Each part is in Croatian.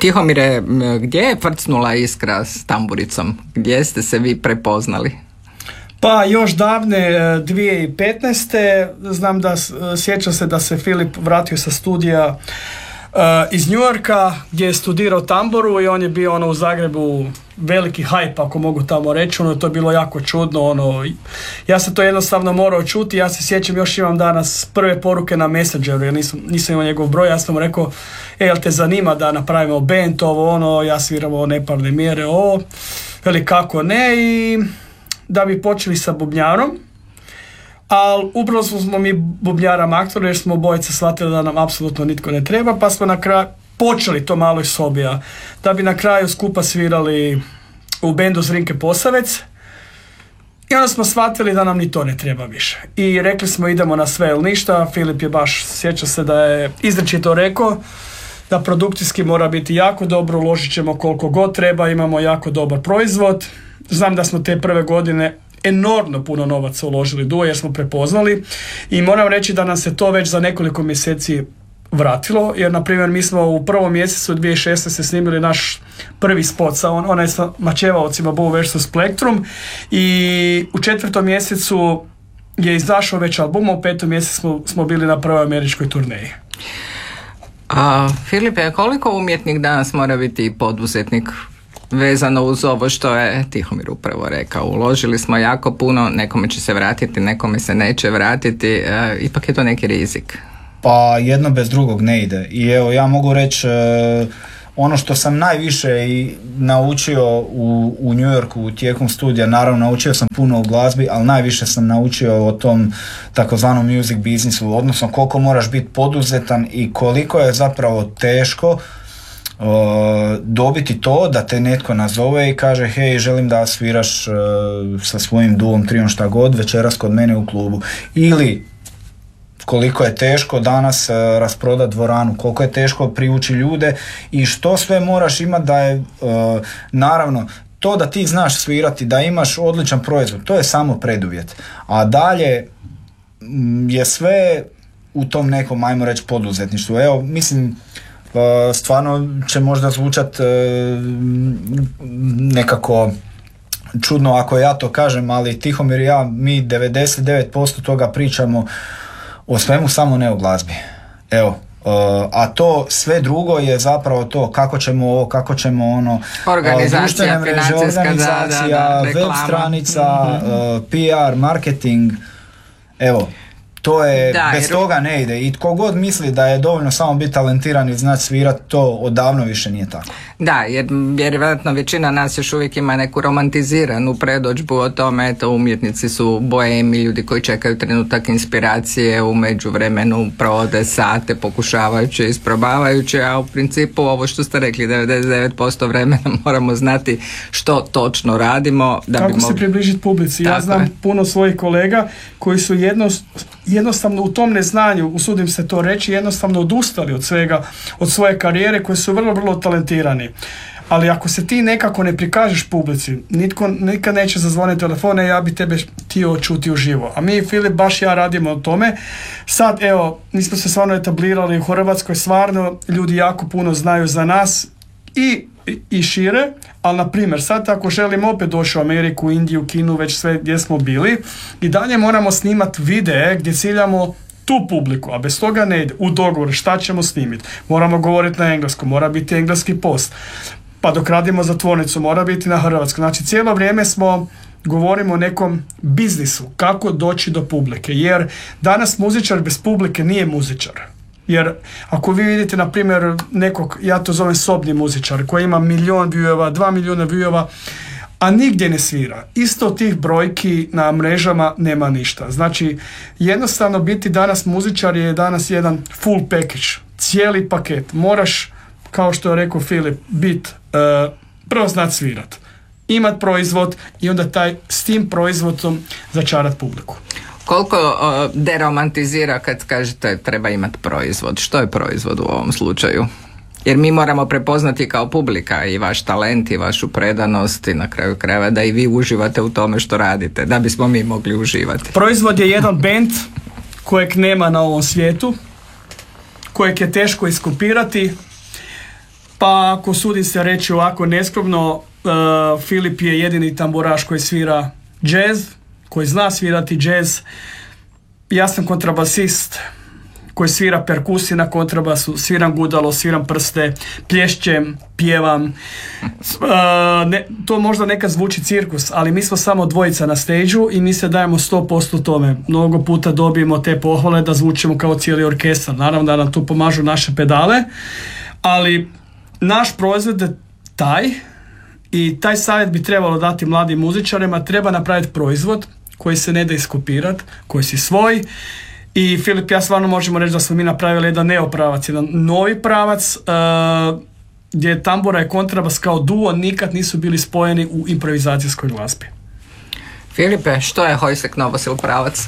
Tihomire, gdje je frcnula iskra s tamburicom? Gdje ste se vi prepoznali? Pa još davne 2015. znam da, sjećam se da se Filip vratio sa studija iz New Yorka gdje je studirao tamburu i on je bio u Zagrebu veliki hype, ako mogu tamo reći, to je bilo jako čudno, ja sam to jednostavno morao čuti. Ja se sjećam, još imam danas prve poruke na Messengeru, jer nisam imao njegov broj. Ja sam mu rekao, jel te zanima da napravimo band, ja sviram neparne mjere, veli kako ne, i da bi počeli sa bubnjarom. Ali upravo smo mi bubnjara maknuli jer smo obojice shvatili da nam apsolutno nitko ne treba, pa smo na kraju počeli to malo iz sobija, da bi na kraju skupa svirali u bendu Zrinke Posavec, i onda smo shvatili da nam ni to ne treba više. I rekli smo idemo na sve ili ništa. Filip je baš, sjeća se da je izričito rekao da produkcijski mora biti jako dobro, uložit ćemo koliko god treba, imamo jako dobar proizvod. Znam da smo te prve godine enormno puno novaca uložili duo jer smo prepoznali, i moram reći da nam se to već za nekoliko mjeseci vratilo, jer na primjer mi smo u prvom mjesecu 2016. snimili naš prvi spot onaj sa Mačevaocima Bow vs. Plektrum, i u 4. mjesecu je izašao već album, a u 5. mjesecu smo bili na prvoj američkoj turneji. Filipe, koliko umjetnik danas mora biti poduzetnik vezano uz ovo što je Tihomir upravo rekao? Uložili smo jako puno, nekome će se vratiti, nekome se neće vratiti, ipak je to neki rizik. Pa jedno bez drugog ne ide. I evo, ja mogu reći ono što sam najviše i naučio u New Yorku tijekom studija. Naravno, naučio sam puno o glazbi, ali najviše sam naučio o tom takozvanom music businessu, odnosno koliko moraš biti poduzetan i koliko je zapravo teško dobiti to da te netko nazove i kaže hej, želim da sviraš sa svojim duom, triom, šta god, večeras kod mene u klubu. Ili koliko je teško danas rasprodati dvoranu, koliko je teško privući ljude i što sve moraš imati da je, naravno, to da ti znaš svirati, da imaš odličan proizvod, to je samo preduvjet. A dalje je sve u tom nekom, ajmo reći, poduzetništvu. Evo, mislim, stvarno će možda zvučat nekako čudno ako ja to kažem, ali Tihomir i ja, mi 99% toga pričamo o svemu, samo ne o glazbi. Evo, a to sve drugo je zapravo to kako ćemo ovo, kako ćemo ono, organizacija, mreže, organizacija, web stranica, PR, marketing, evo. To je, bez toga ne ide, i tko god misli da je dovoljno samo biti talentiran i znati svirati, to odavno više nije tako. Da, jer vjerojatno većina nas još uvijek ima neku romantiziranu predodžbu o tome, eto, umjetnici su boemi, ljudi koji čekaju trenutak inspiracije, u međuvremenu provode sate pokušavajući, isprobavajući, a u principu ovo što ste rekli, 99% vremena moramo znati što točno radimo. Kako se približiti publici. Ja znam puno svojih kolega koji su jednostavno u tom neznanju, usudim se to reći, jednostavno odustali od svega, od svoje karijere, koji su vrlo, vrlo talentirani. Ali ako se ti nekako ne prikažeš publici, nitko nikad neće zazvoniti telefone, ja bi tebe htio čuti uživo. A mi, Filip, baš ja radimo o tome. Sad, evo, nismo se stvarno etablirali u Hrvatskoj, stvarno ljudi jako puno znaju za nas i šire, ali na primjer sad ako želim opet doći u Ameriku, Indiju, Kinu, već sve gdje smo bili, i dalje moramo snimati videe gdje ciljamo tu publiku, a bez toga ne ide. U dogovor šta ćemo snimiti, moramo govoriti na engleskom, mora biti engleski post, pa dok radimo za tvornicu mora biti na hrvatskom. Znači cijelo vrijeme govorimo o nekom biznisu, kako doći do publike, jer danas muzičar bez publike nije muzičar. Jer ako vi vidite, na primjer, nekog, ja to zovem sobni muzičar, koji ima 1 milion viewova, 2 milijuna viewova, a nigdje ne svira, isto tih brojki na mrežama nema ništa. Znači, jednostavno biti danas muzičar je danas jedan full package, cijeli paket. Moraš, kao što je rekao Filip, prvo znati svirat, imat proizvod i onda s tim proizvodom začarat publiku. Koliko deromantizira kad kažete treba imati proizvod? Što je proizvod u ovom slučaju? Jer mi moramo prepoznati kao publika i vaš talent i vašu predanost i na kraju krajeva da i vi uživate u tome što radite, da bismo mi mogli uživati. Proizvod je jedan band kojeg nema na ovom svijetu, kojeg je teško iskopirati. Pa ako sudi se reći ovako neskromno, Filip je jedini tamburaš koji svira džez, koji zna svirati džez. Ja sam kontrabasist koji svira perkusiju na kontrabasu, sviram gudalo, sviram prste, plješćem, pjevam. To možda nekad zvuči cirkus, ali mi smo samo dvojica na stage-u i mi se dajemo 100% tome. Mnogo puta dobijemo te pohvale da zvučimo kao cijeli orkestar. Naravno da nam tu pomažu naše pedale, ali naš proizvod je taj i taj savjet bi trebalo dati mladim muzičarima. Treba napraviti proizvod koji se ne da iskopirati, koji si svoj. I Filip, ja stvarno možemo reći da smo mi napravili jedan neopravac, jedan novi pravac gdje tambura i kontrabas kao duo nikad nisu bili spojeni u improvizacijskoj glazbi. Filipe, što je Hojsek Novosil pravac?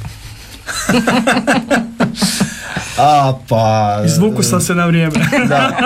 Izvuku sam se na vrijeme. Da.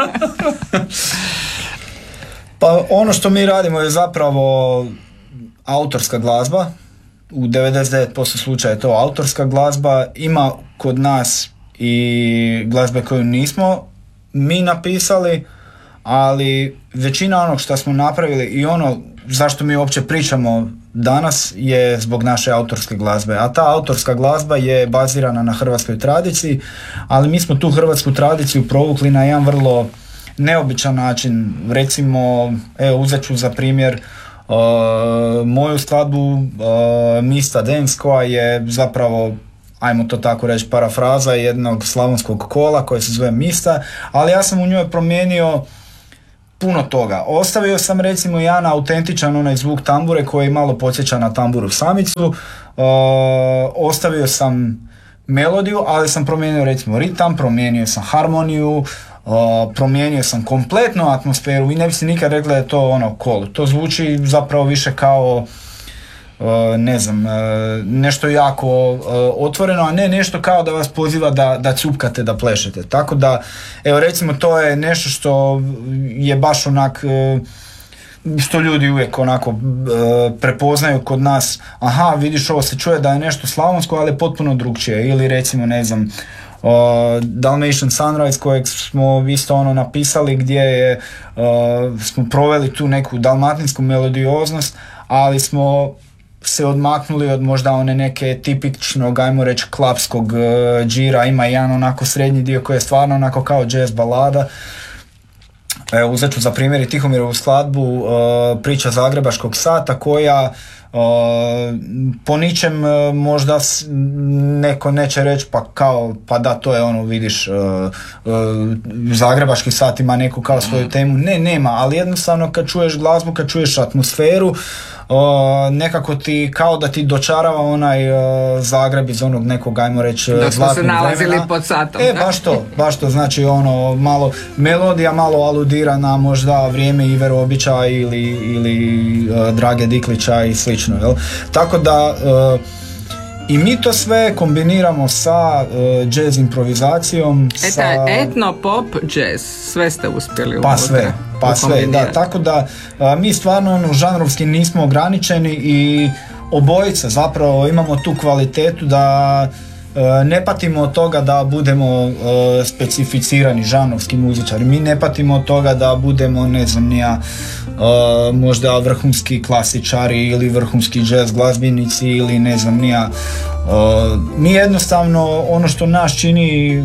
Pa ono što mi radimo je zapravo autorska glazba. U 99% slučaja je to autorska glazba. Ima kod nas i glazbe koju nismo mi napisali, ali većina onog što smo napravili i ono zašto mi uopće pričamo danas je zbog naše autorske glazbe. A ta autorska glazba je bazirana na hrvatskoj tradiciji, ali mi smo tu hrvatsku tradiciju provukli na jedan vrlo neobičan način. Recimo, uzet ću za primjer moju skladbu Mista Dance, koja je zapravo, ajmo to tako reći, parafraza jednog slavonskog kola koje se zove Mista, ali ja sam u njoj promijenio puno toga. Ostavio sam recimo jedan autentičan onaj zvuk tambure koji malo podsjeća na tamburu samicu, ostavio sam melodiju, ali sam promijenio recimo ritam, promijenio sam harmoniju, promijenio sam kompletnu atmosferu. Vi ne biste nikad rekli da je to ono kolo. To zvuči zapravo više kao nešto jako otvoreno, a ne nešto kao da vas poziva da cupkate, da plešete. Tako da, evo recimo, to je nešto što je baš onak, što ljudi uvijek onako prepoznaju kod nas. Aha, vidiš, ovo se čuje da je nešto slavonsko, ali je potpuno drugčije. Ili recimo, Dalmatian Sunrise, kojeg smo isto ono napisali, gdje je, smo proveli tu neku dalmatinsku melodioznost, ali smo se odmaknuli od možda one neke tipičnog, ajmo reći, klapskog džira. Ima jedan onako srednji dio koji je stvarno onako kao jazz balada. Uzet ću za primjer i Tihomirovu skladbu Priča zagrebačkog sata, koja po ničem možda neko neće reći pa da, to je ono, vidiš, zagrebački sat ima neku kao svoju temu. Ne, nema, ali jednostavno kad čuješ glazbu, kad čuješ atmosferu, nekako ti kao da ti dočarava onaj Zagreb iz onog nekog, ajmo reći, da smo se nalazili vremena. Pod satom. Baš to, znači ono, malo melodija malo aludira na možda vrijeme Ive Robića ili Drage Diklića i slično, jel? Tako da i mi to sve kombiniramo sa jazz improvizacijom. Etno, pop, jazz, sve ste uspjeli unutra. Pa sve, da, tako da mi stvarno žanrovski nismo ograničeni i obojica zapravo imamo tu kvalitetu da ne patimo od toga da budemo specificirani žanrovski muzičari. Mi ne patimo od toga da budemo, ne znam, možda vrhunski klasičari ili vrhunski jazz glazbenici ili ne znam nija. Mi jednostavno, ono što nas čini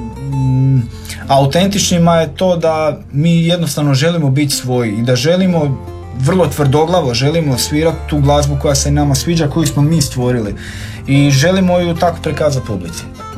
autentičnima je to da mi jednostavno želimo biti svoji i da želimo vrlo tvrdoglavo želimo svirati tu glazbu koja se nama sviđa, koju smo mi stvorili i želimo ju tako prikazati publici.